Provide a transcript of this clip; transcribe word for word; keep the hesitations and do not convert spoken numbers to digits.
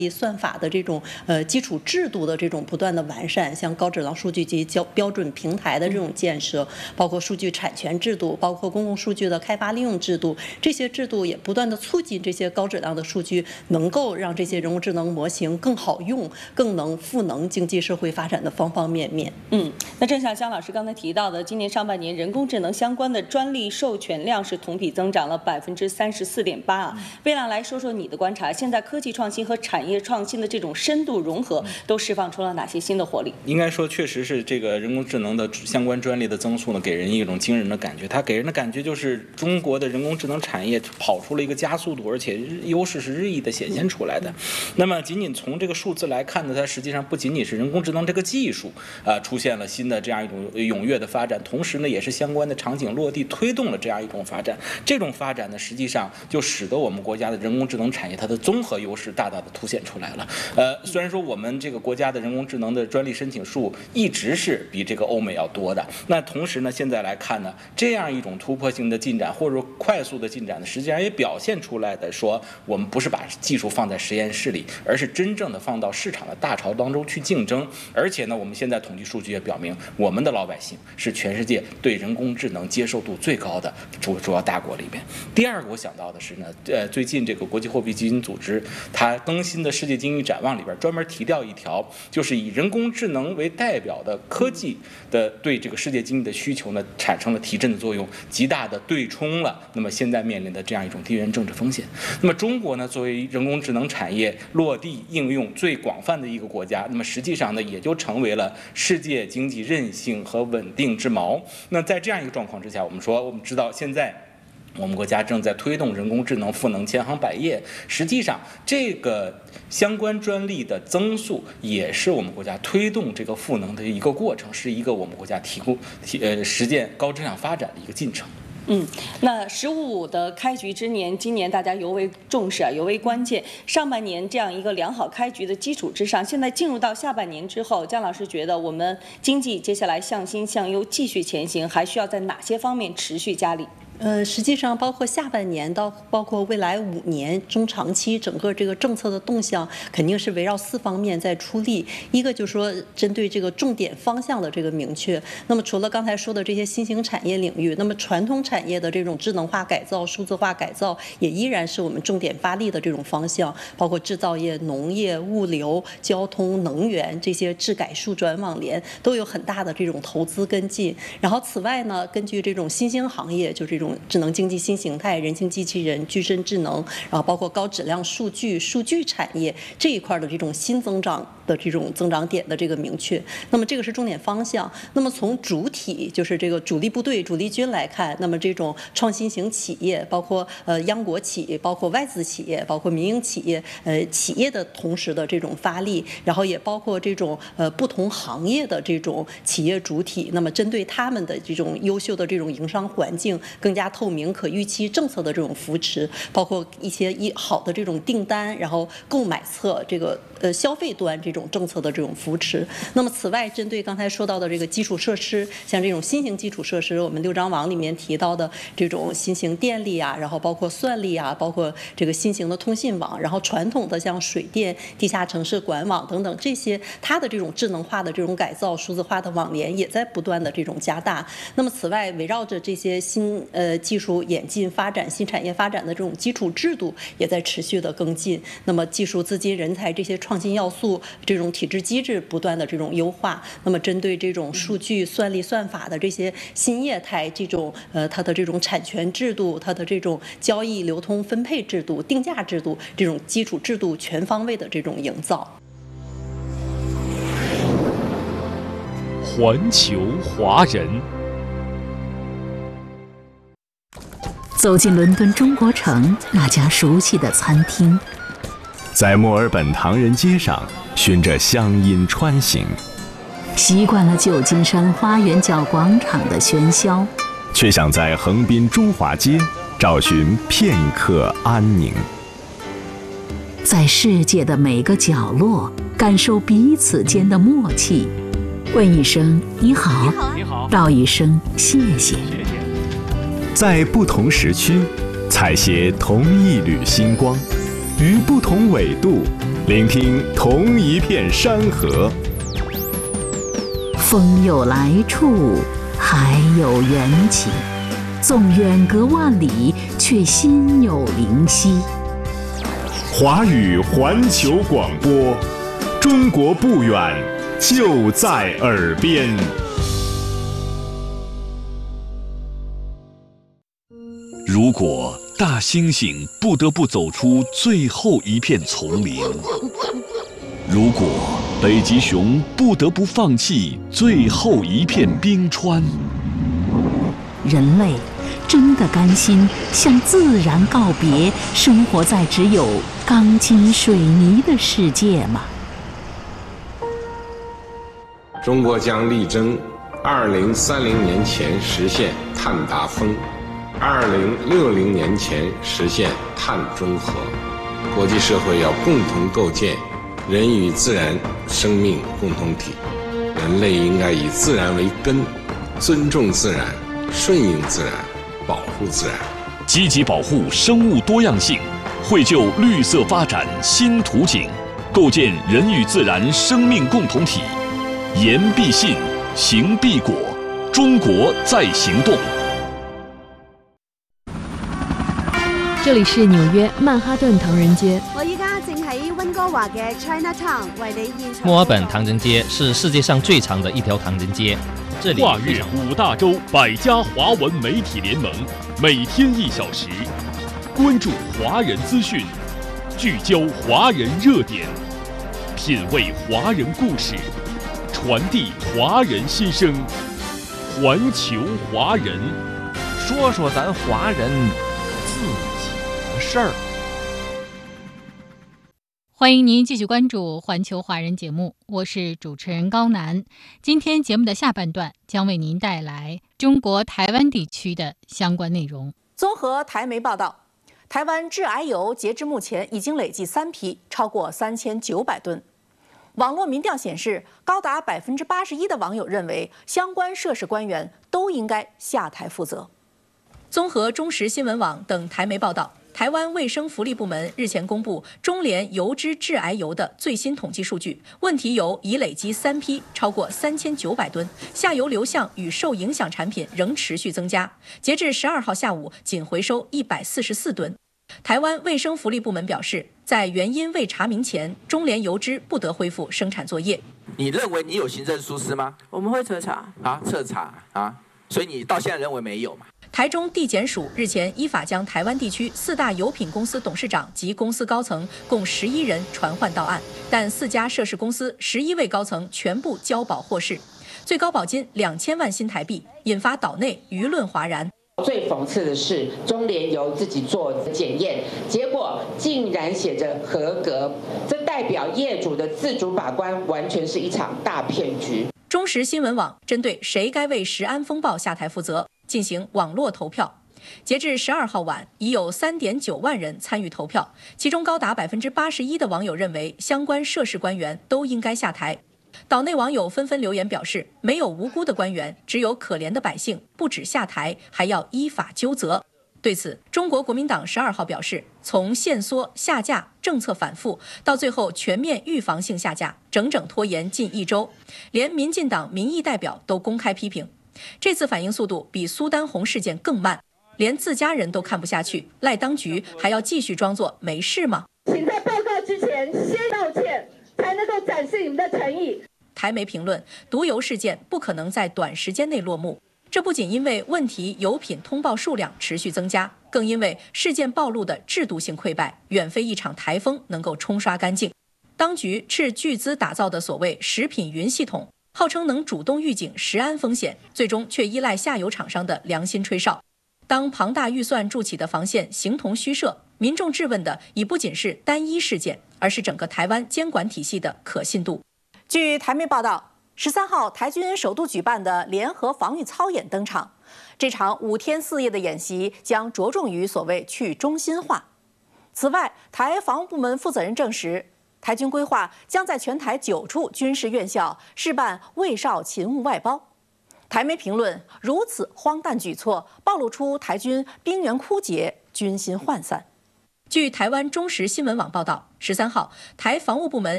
算法的这种呃基础制度的这种不断的完善，像高质量数据及标标准平台的这种建设，包括数据产权制度，包括公共数据的开发利用制度，这些制度也不断的促进这些高质量的数据能够让这些人工智能模型更好用，更能赋能经济社会发展的方方面面。 嗯，那正像姜老师刚才提到的，今年上半年人工智能相关的专利授权量是同比增长了百分之三十四点八啊。魏亮来说说你的观察，现在科技创新和产业创新的这种深度融合，都释放出了哪些新的活力？ 应该说，确实是这个人工智能的相关专利的增速呢，给人一种惊人的感觉。它给人的感觉就是中国的人工智能产业跑出了一个加速度，而且优势是日益的显现出来的。那么，仅仅从这个数字来看呢，它实际上不仅仅是人工智能这个技术啊、呃、出现了新的这样一种踊跃的发展，同时呢，也是相关的场景落地推动了这样一种发展。这种发展呢，实际上就使得我们国家的人工智能产业它的综合优势大大的凸显出来了。呃，虽然说我们这个国家的人工智能的专利申请数一直是比这个欧美要多的，那同时呢，现在来看呢，这样一种突破性的进展或者说快速的进展呢，实际上也表现出来的说，我们不是把技术放在实验室里，而是真正的放到市场的大潮当中去竞争。而且呢，我们现在统计数据也表明，我们的老百姓是全世界对人工智能接受度最高的主主要大国里边。第二个我想到的是呢，呃，最近这个国际货币基金组织它更新的世界经济展望里边专门提到一条，就是以人工智能为代表的科技的对这个世界经济的需求呢，产生了提振的作用，极大的对冲了那么现在面临的这样一种地缘政治风险。那么中国呢，作为人工智能产业落地应用最广泛的一个国家，那么实际上呢，也就成为了世界经济韧性和稳定之锚。那在这样一个状况之下，我们说，我们知道现在我们国家正在推动人工智能赋能千行百业，实际上这个相关专利的增速也是我们国家推动这个赋能的一个过程，是一个我们国家提供提呃实践高质量发展的一个进程。 嗯，那“十五五”的开局之年，今年大家尤为重视啊，尤为关键。上半年这样一个良好开局的基础之上，现在进入到下半年之后，姜老师觉得我们经济接下来向新向优继续前行，还需要在哪些方面持续加力？ 呃，实际上包括下半年到包括未来五年中长期，整个这个政策的动向肯定是围绕四方面在出力。一个就是说针对这个重点方向的这个明确。那么除了刚才说的这些新兴产业领域，那么传统产业的这种智能化改造、数字化改造也依然是我们重点发力的这种方向，包括制造业、农业、物流、交通、能源这些智改数转网联都有很大的这种投资跟进。然后此外呢，根据这种新兴行业，就这种智能经济新形态、人形机器人、具身智能，然后包括高质量数据、数据产业这一块的这种新增长的这种增长点的这个明确。那么这个是重点方向。那么从主体就是这个主力部队、主力军来看，那么这种创新型企业，包括呃央国企、包括外资企业、包括民营企业，呃企业的同时的这种发力，然后也包括这种呃不同行业的这种企业主体，那么针对他们的这种优秀的这种营商环境更加透明、可预期政策的这种扶持，包括一些一好的这种订单，然后购买侧这个呃消费端这种政策的这种扶持。那么此外，针对刚才说到的这个基础设施，像这种新型基础设施，我们六张网里面提到的这种新型电力啊，然后包括算力啊，包括这个新型的通信网，然后传统的像水电、地下城市管网等等这些，它的这种智能化的这种改造、数字化的网联也在不断的这种加大。那么此外，围绕着这些新呃技术演进发展、新产业发展的这种基础制度也在持续的更进。那么技术、资金、人才这些创新要素，这种体制机制不断的这种优化。那么针对这种数据、算力、算法的这些新业态，这种呃它的这种产权制度、它的这种交易流通分配制度、定价制度这种基础制度全方位的这种营造。 环球华人。 走进伦敦中国城那家熟悉的餐厅， 在墨尔本唐人街上循着乡音穿行， 习惯了旧金山花园角广场的喧嚣， 却想在横滨中华街找寻片刻安宁。 在世界的每个角落感受彼此间的默契，问一声你好， 你好， 道一声谢谢。 在不同时区采撷同一缕星光，于不同纬度聆听同一片山河。 风有来处，海有缘起，纵远隔万里，却心有灵犀。 华语环球广播，中国不远，就在耳边。 如果大猩猩不得不走出最后一片丛林，如果北极熊不得不放弃最后一片冰川， 人类真的甘心向自然告别，生活在只有钢筋水泥的世界吗？ 中国将力争二零三零年前实现碳达峰，二零六零年前实现碳中和。国际社会要共同构建人与自然生命共同体，人类应该以自然为根，尊重自然，顺应自然，保护自然， 积极保护生物多样性，绘就绿色发展新图景，构建人与自然生命共同体。言必信，行必果，中国在行动。 这里是纽約曼哈頓唐人街。 我依家正喺溫哥華嘅 Chinatown 為你現場。 墨爾本唐人街是世界上最長的一條唐人街。这里跨越五大洲百家华文媒体联盟，每天一小时，关注华人资讯，聚焦华人热点，品味华人故事，传递华人心声。环球华人， 说说咱华人自己的事儿。 欢迎您继续关注环球华人节目，我是主持人高楠。今天节目的下半段将为您带来中国台湾地区的相关内容。 综合台媒报道，台湾致癌油截至目前已经累计三批，超过三千九百吨。网络民调显示，高达百分之八十一的网友认为相关涉事官员都应该下台负责。综合中时新闻网等台媒报道，台湾卫生福利部门日前公布中联油脂致癌油的最新统计数据，问题油已累积三批，超过三千九百吨，下游流向与受影响产品仍持续增加。截至十二号下午，仅回收一百四十四吨。台湾卫生福利部门表示，在原因未查明前，中联油脂不得恢复生产作业。 你认为你有行政疏失吗？ 我们会彻查啊，彻查啊，所以你到现在认为没有嘛？ 台中地检署日前依法将台湾地区四大油品公司董事长及公司高层共十一人传唤到案，但四家涉事公司十一位高层全部交保获释，最高保金两千万新台币，引发岛内舆论哗然。 最讽刺的是，中联油自己做检验，结果竟然写着合格，这代表业主的自主把关完全是一场大骗局。 中时新闻网针对谁该为食安风暴下台负责进行网络投票，截至十二号晚，已有三点九万人参与投票，其中高达百分之八十一的网友认为相关涉事官员都应该下台。岛内网友纷纷留言表示，没有无辜的官员，只有可怜的百姓，不止下台，还要依法究责。对此，中国国民党十二号表示，从限缩、下架、政策反复到最后全面预防性下架，整整拖延近一周，连民进党民意代表都公开批评，这次反应速度比苏丹红事件更慢，连自家人都看不下去，赖当局还要继续装作没事吗？ 请在报告之前先道歉，才能够展示你们的诚意。 台媒评论，毒油事件不可能在短时间内落幕，这不仅因为问题油品通报数量持续增加，更因为事件暴露的制度性溃败远非一场台风能够冲刷干净。当局斥巨资打造的所谓食品云系统，号称能主动预警食安风险，最终却依赖下游厂商的良心吹哨。当庞大预算筑起的防线形同虚设，民众质问的已不仅是单一事件，而是整个台湾监管体系的可信度。据台媒报道，十三号台军首度举办的联合防御操演登场，这场五天四夜的演习将着重于所谓去中心化。此外，台防务部门负责人证实，台军规划将在全台九处军事院校试办卫少勤务外包。台媒评论，如此荒诞举措，暴露出台军兵源枯竭、军心涣散。据台湾中时新闻网报道， 十三号，台防务部门